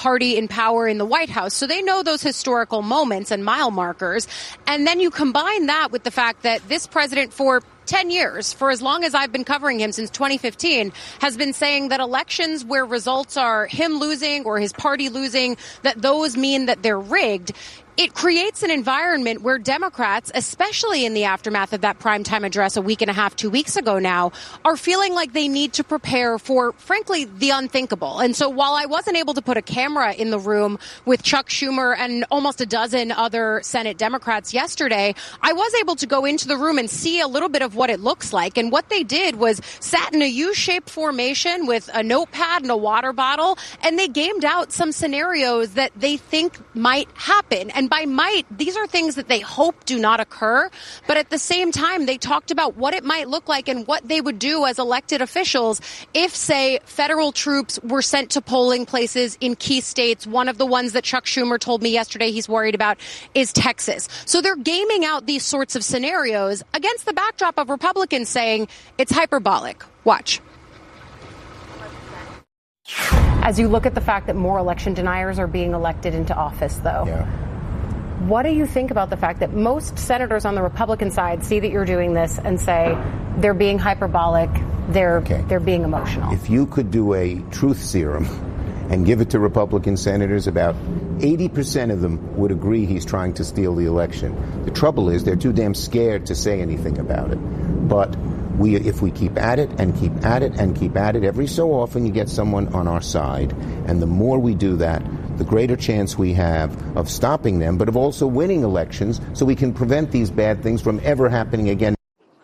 party in power in the White House. So they know those historical moments and mile markers. And then you combine that with the fact that this president for 10 years, for as long as I've been covering him since 2015, has been saying that elections where results are him losing or his party losing, that those mean that they're rigged. It creates an environment where Democrats, especially in the aftermath of that primetime address a week and a half, 2 weeks ago now, are feeling like they need to prepare for, frankly, the unthinkable. And so while I wasn't able to put a camera in the room with Chuck Schumer and almost a dozen other Senate Democrats yesterday, I was able to go into the room and see a little bit of what it looks like. And what they did was sat in a U-shaped formation with a notepad and a water bottle, and they gamed out some scenarios that they think might happen. And by might, these are things that they hope do not occur. But at the same time, they talked about what it might look like and what they would do as elected officials if, say, federal troops were sent to polling places in key states. One of the ones that Chuck Schumer told me yesterday he's worried about is Texas. So they're gaming out these sorts of scenarios against the backdrop of Republicans saying it's hyperbolic. Watch. As you look at the fact that more election deniers are being elected into office, though, what do you think about the fact that most senators on the Republican side see that you're doing this and say they're being hyperbolic, they're being emotional? If you could do a truth serum and give it to Republican senators, about 80% of them would agree he's trying to steal the election. The trouble is they're too damn scared to say anything about it. But if we keep at it and keep at it and keep at it, every so often you get someone on our side. And the more we do that, the greater chance we have of stopping them, but of also winning elections so we can prevent these bad things from ever happening again.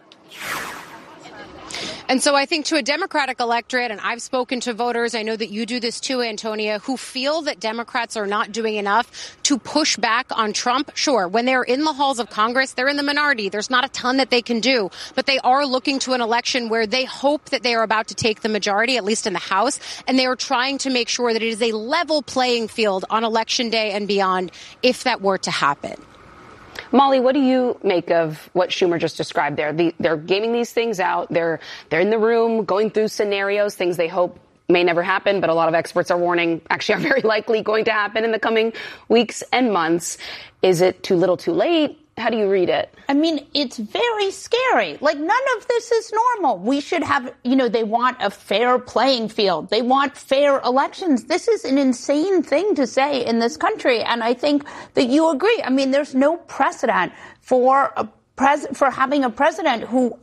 And so I think to a Democratic electorate, and I've spoken to voters, I know that you do this too, Antonia, who feel that Democrats are not doing enough to push back on Trump. Sure, when they're in the halls of Congress, they're in the minority. There's not a ton that they can do. But they are looking to an election where they hope that they are about to take the majority, at least in the House. And they are trying to make sure that it is a level playing field on Election Day and beyond if that were to happen. Molly, what do you make of what Schumer just described there? They're gaming these things out. They're in the room going through scenarios, things they hope may never happen, but a lot of experts are warning actually are very likely going to happen in the coming weeks and months. Is it too little too late? How do you read it? I mean, it's very scary. Like, none of this is normal. We should have, they want a fair playing field. They want fair elections. This is an insane thing to say in this country. And I think that you agree. I mean, there's no precedent for having a president who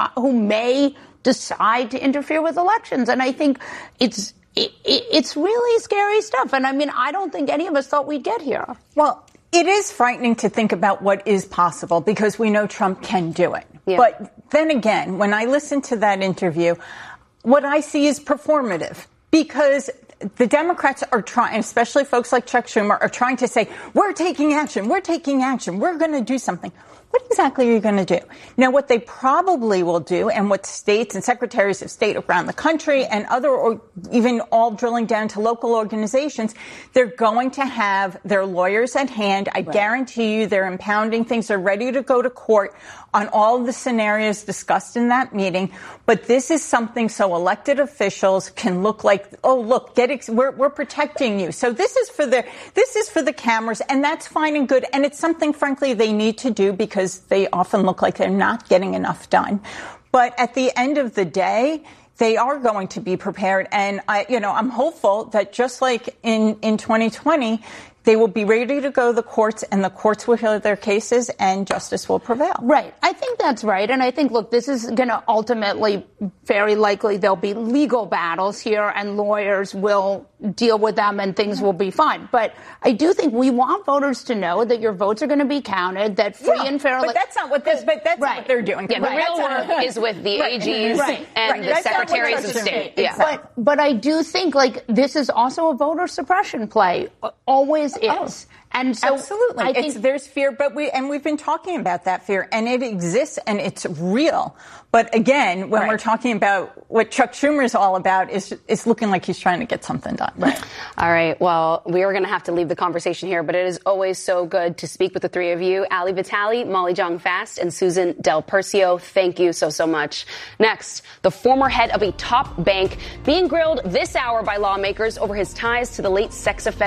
may decide to interfere with elections. And I think it's really scary stuff. And I mean, I don't think any of us thought we'd get here. Well, it is frightening to think about what is possible because we know Trump can do it. Yeah. But then again, when I listen to that interview, what I see is performative because the Democrats are trying, especially folks like Chuck Schumer, are trying to say, we're taking action, we're going to do something. What exactly are you going to do? Now, what they probably will do, and what states and secretaries of state around the country and or even all drilling down to local organizations, they're going to have their lawyers at hand. I guarantee you they're impounding things. They're ready to go to court on all of the scenarios discussed in that meeting. But this is something so elected officials can look like, oh, look, we're protecting you. So this is for the cameras, and that's fine and good. And it's something, frankly, they need to do because they often look like they're not getting enough done. But at the end of the day, they are going to be prepared. And I'm hopeful that just like in 2020, they will be ready to go to the courts, and the courts will hear their cases, and justice will prevail. Right. I think that's right. And I think, look, this is going to ultimately, very likely, there'll be legal battles here, and lawyers will deal with them, and things will be fine. But I do think we want voters to know that your votes are going to be counted, that free and fair. But that's not what not what they're doing. Yeah, the real work is with the AGs and the secretaries of state. Yeah. But I do think, like, this is also a voter suppression play. Always is. And so absolutely. I think there's fear, but we've been talking about that fear, and it exists and it's real. But again, when we're talking about what Chuck Schumer is all about, it's looking like he's trying to get something done. Right. All right. Well, we are going to have to leave the conversation here, but it is always so good to speak with the three of you. Ali Vitale, Molly Jong-Fast, and Susan Del Percio. Thank you so much. Next, the former head of a top bank being grilled this hour by lawmakers over his ties to the late sex offender